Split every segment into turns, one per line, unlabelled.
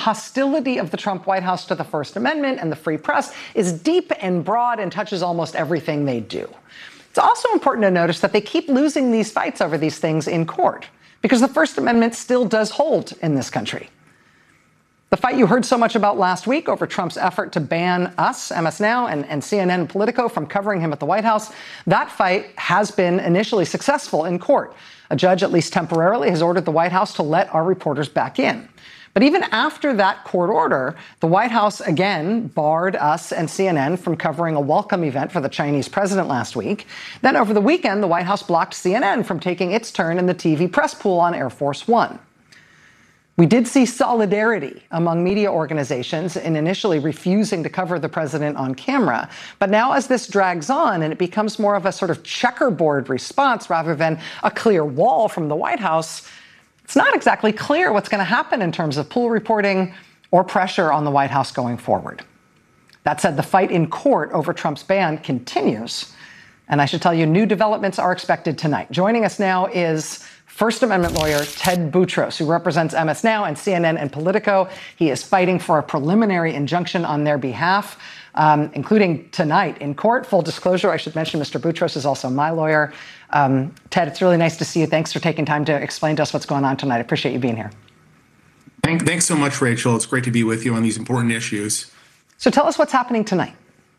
hostility of the Trump White House to the First Amendment and the free press is deep and broad and touches almost everything they do. It's also important to notice that they keep losing these fights over these things in court because the First Amendment still does hold in this country. The fight you heard so much about last week over Trump's effort to ban us, MS Now, and CNN and Politico from covering him at the White House, that fight has been initially successful in court. A judge, at least temporarily, has ordered the White House to let our reporters back in. But even after that court order, the White House again barred us and CNN from covering a welcome event for the Chinese president last week. Then over the weekend, the White House blocked CNN from taking its turn in the TV press pool on Air Force One. We did see solidarity among media organizations in initially refusing to cover the president on camera. But now as this drags on and it becomes more of a sort of checkerboard response rather than a clear wall from the White House, it's not exactly clear what's going to happen in terms of pool reporting or pressure on the White House going forward. That said, the fight in court over Trump's ban continues. And I should tell you, new developments are expected tonight. Joining us now is First Amendment lawyer Ted Boutros, who represents MS Now and CNN and Politico. He is fighting for a preliminary injunction on their behalf, including tonight in court. Full disclosure, I should mention Mr. Boutros is also my lawyer. Ted, it's really nice to see you. Thanks for taking time to explain to us what's going on tonight. I appreciate you being here.
Thanks so much, Rachel. It's great to be with you on these important issues.
So tell us what's happening tonight.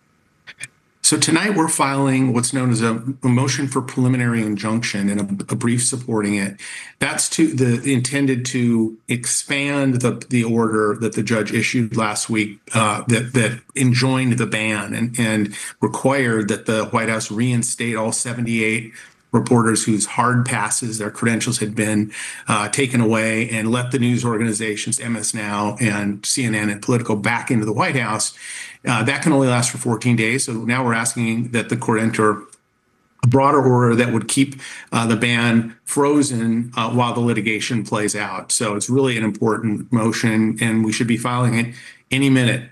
So tonight we're filing what's known as a motion for preliminary injunction and a brief supporting it. That's intended to expand the order that the judge issued last week that enjoined the ban and required that the White House reinstate all 78 reporters whose hard passes, their credentials had been taken away, and let the news organizations, MS Now and CNN and Politico, back into the White House. That can only last for 14 days. So now we're asking that the court enter a broader order that would keep the ban frozen while the litigation plays out. So it's really an important motion, and we should be filing it any minute.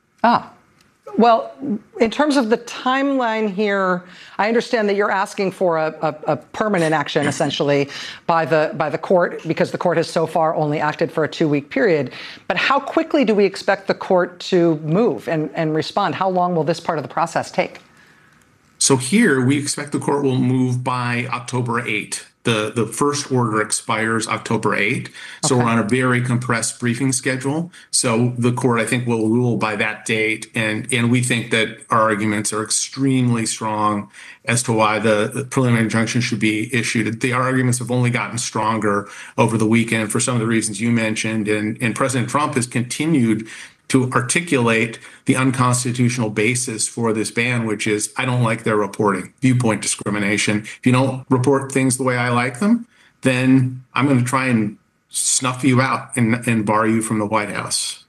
Well, in terms of the timeline here, I understand that you're asking for a permanent action, essentially, by the court, because the court has so far only acted for a 2-week period. But how quickly do we expect the court to move and respond? How long will this part of the process take?
So here, we expect the court will move by October 8th. The first order expires October 8th. So we're on a very compressed briefing schedule. So the court, I think, will rule by that date. And we think that our arguments are extremely strong as to why the preliminary injunction should be issued. The arguments have only gotten stronger over the weekend for some of the reasons you mentioned. And President Trump has continued to articulate the unconstitutional basis for this ban, which is, I don't like their reporting, viewpoint discrimination. If you don't report things the way I like them, then I'm going to try and snuff you out and bar you from the White House.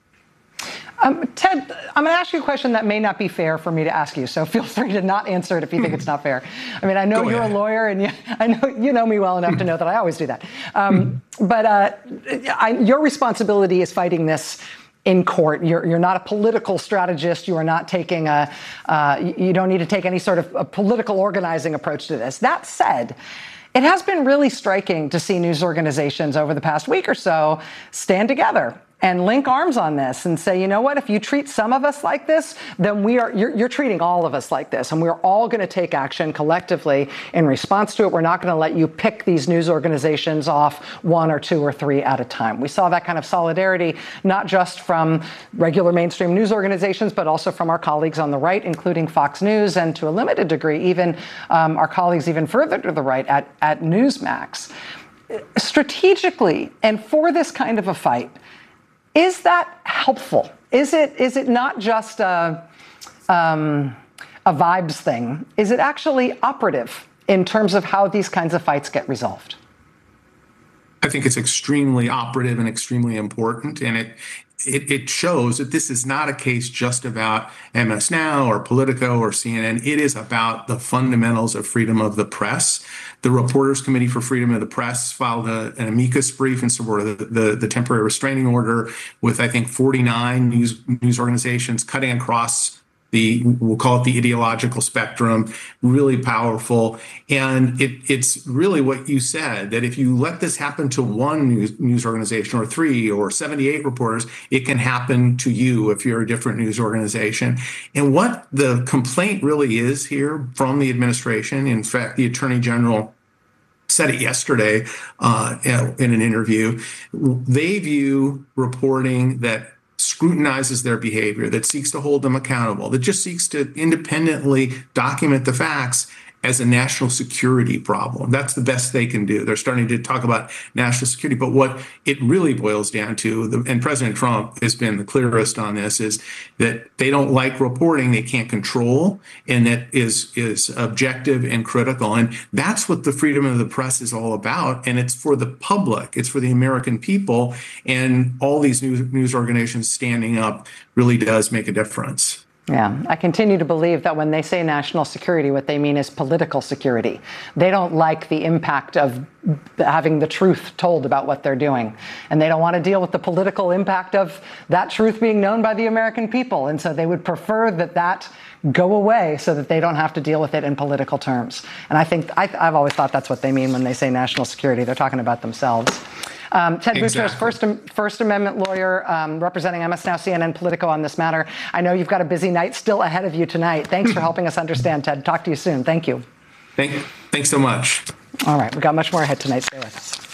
Ted, I'm going to ask you a question that may not be fair for me to ask you, so feel free to not answer it if you think it's not fair. I mean, I know you're a lawyer, and I know you know me well enough to know that I always do that. Your responsibility is fighting this in court. You're not a political strategist. You are not taking you don't need to take any sort of a political organizing approach to this. That said, it has been really striking to see news organizations over the past week or so stand together and link arms on this and say, you know what, if you treat some of us like this, then you're treating all of us like this. And we're all going to take action collectively in response to it. We're not going to let you pick these news organizations off 1 or 2 or 3 at a time. We saw that kind of solidarity, not just from regular mainstream news organizations, but also from our colleagues on the right, including Fox News, and to a limited degree, even our colleagues even further to the right at Newsmax. Strategically, and for this kind of a fight, is that helpful? Is it not just a vibes thing? Is it actually operative in terms of how these kinds of fights get resolved?
I think it's extremely operative and extremely important, and it shows that this is not a case just about MS Now or Politico or CNN. It is about the fundamentals of freedom of the press. The Reporters Committee for Freedom of the Press filed an amicus brief in support of the temporary restraining order with, I think, 49 news organizations cutting across we'll call it the ideological spectrum, really powerful. And it's really what you said, that if you let this happen to one news organization or 3 or 78 reporters, it can happen to you if you're a different news organization. And what the complaint really is here from the administration, in fact, the Attorney General said it yesterday in an interview, they view reporting that scrutinizes their behavior, that seeks to hold them accountable, that just seeks to independently document the facts as a national security problem. That's the best they can do. They're starting to talk about national security, but what it really boils down to, and President Trump has been the clearest on this, is that they don't like reporting they can't control, and that is objective and critical. And that's what the freedom of the press is all about. And it's for the public, it's for the American people, and all these news organizations standing up really does make a difference.
Yeah, I continue to believe that when they say national security, what they mean is political security. They don't like the impact of having the truth told about what they're doing. And they don't want to deal with the political impact of that truth being known by the American people. And so they would prefer that go away so that they don't have to deal with it in political terms. And I think I've always thought that's what they mean when they say national security. They're talking about themselves. Ted Boutros, First Amendment lawyer, representing MS Now, CNN, Politico on this matter. I know you've got a busy night still ahead of you tonight. Thanks for helping us understand, Ted. Talk to you soon. Thank you.
Thanks so much.
All right. We've got much more ahead tonight. Stay with us.